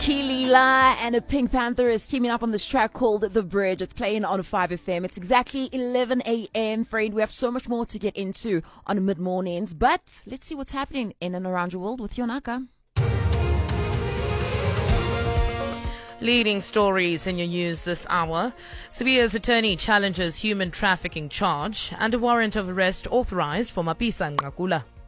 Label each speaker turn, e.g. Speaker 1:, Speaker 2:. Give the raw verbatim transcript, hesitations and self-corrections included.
Speaker 1: Keelila and a Pink Panther is teaming up on this track called The Bridge. It's playing on five F M. It's exactly eleven a.m. Friend, we have so much more to get into on mid-mornings, but let's see what's happening in and around your world with Yonaka.
Speaker 2: Leading stories in your news this hour. Sibiya's attorney challenges human trafficking charge and a warrant of arrest authorized for Mapisa Nqakula.